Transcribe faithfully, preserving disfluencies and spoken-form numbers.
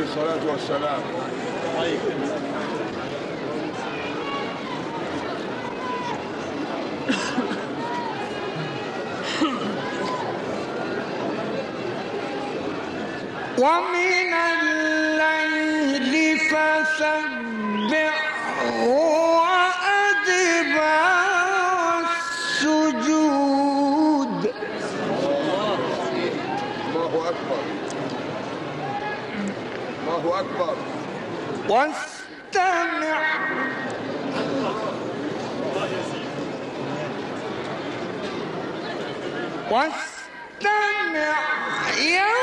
الصلاة والسلام. ومن الليل فسبحه وأدبار السجود. الله أكبر، الله أكبر. واستمع واستمع يا